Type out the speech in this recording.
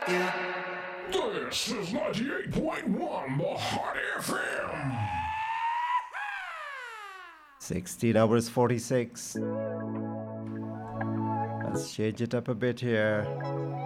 This is 98.1, the Hot FM. 16 hours 46. Let's change it up a bit here.